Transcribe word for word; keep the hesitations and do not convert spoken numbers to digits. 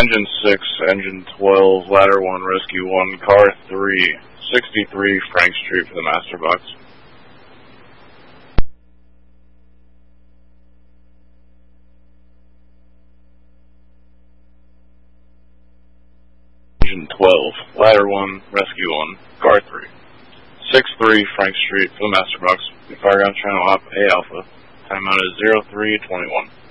Engine six, Engine twelve, Ladder one, Rescue one, Car three, sixty-three Frank Street for the Master Box. Engine twelve, Ladder one, Rescue one, Car three, sixty-three Frank Street for the Master Box. Fireground Channel Op A Alpha. Time out is zero three twenty-one.